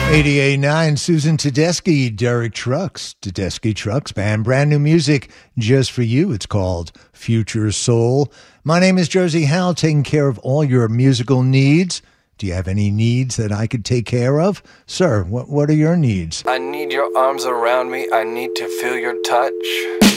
88.9, Susan Tedeschi, Derek Trucks, Tedeschi Trucks Band. Brand new music just for you. It's called Future Soul. My name is Jersey Howell, taking care of all your musical needs. Do you have any needs that I could take care of? Sir, what are your needs? I need your arms around me. I need to feel your touch.